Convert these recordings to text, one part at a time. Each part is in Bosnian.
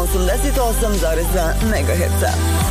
88,2 MHz.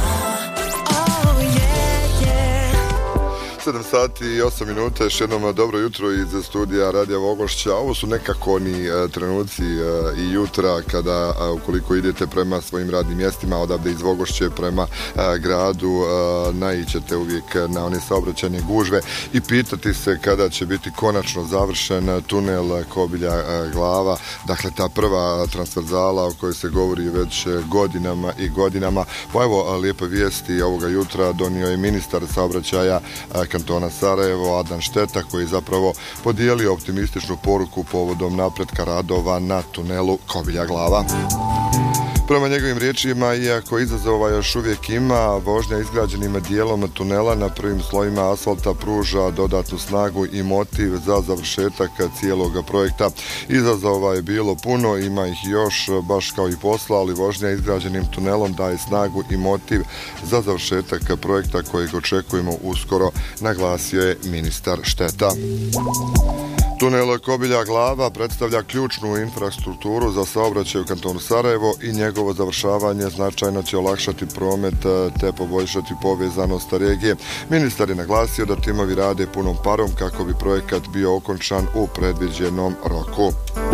7 sati i 8 minuta, još jednom dobro jutro iz studija Radija Vogošća. Ovo su nekako oni trenuci i jutra kada ukoliko idete prema svojim radnim mjestima odavde iz Vogošće prema gradu, naićete uvijek na one saobraćajne gužve i pitati se kada će biti konačno završen tunel Kobilja Glava, dakle ta prva transverzala o kojoj se govori već godinama i godinama. Pa evo, lijepe vijesti ovoga jutra donio je ministar saobraćaja kantona Sarajevo, Adnan Šteta, koji je zapravo podijelio optimističnu poruku povodom napretka radova na tunelu Kobilja Glava. Prema njegovim riječima, iako izazova još uvijek ima, vožnja izgrađenim dijelom tunela na prvim slojima asfalta pruža dodatnu snagu i motiv za završetak cijelog projekta. Izazova je bilo puno, ima ih još baš kao i posla, ali vožnja izgrađenim tunelom daje snagu i motiv za završetak projekta kojeg očekujemo uskoro, naglasio je ministar Šteta. Tunel Kobilja Glava predstavlja ključnu infrastrukturu za saobraćaj u kantonu Sarajevo i njegovo završavanje značajno će olakšati promet te poboljšati povezanost regije. Ministar je naglasio da timovi rade punom parom kako bi projekat bio okončan u predviđenom roku.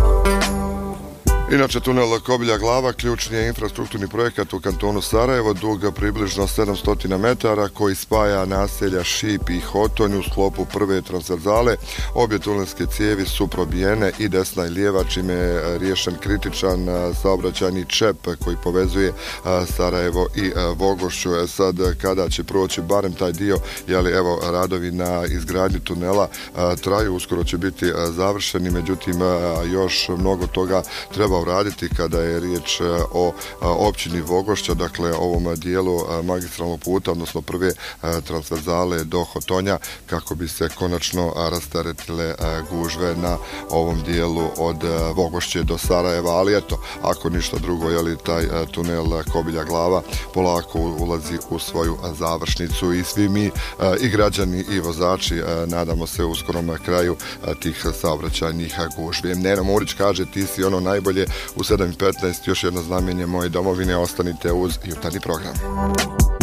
Inače, tunel Kobilja Glava ključni je infrastrukturni projekat u kantonu Sarajevo, dug približno 700 metara, koji spaja naselja Šip i Hotonj u sklopu prve transverzale. Obje tunelske cijevi su probijene i desna i lijeva, čime je riješen kritičan saobraćajni čep koji povezuje Sarajevo i Vogošću. Sad, kada će proći barem taj dio, evo, radovi na izgradnji tunela traju, uskoro će biti završeni, međutim, još mnogo toga treba uraditi kada je riječ o općini Vogošća, dakle ovom dijelu magistralnog puta, odnosno prve transverzale do Hotonja, kako bi se konačno rasteretile gužve na ovom dijelu od Vogošće do Sarajeva, ali eto, ako ništa drugo, taj tunel Kobilja Glava polako ulazi u svoju završnicu i svi mi i građani i vozači nadamo se u skorom kraju tih saobraćajnih gužvi. Nena Murić kaže, ti si ono najbolje u 7:15, još jedno znamenje moje domovine, ostanite uz jutarnji program.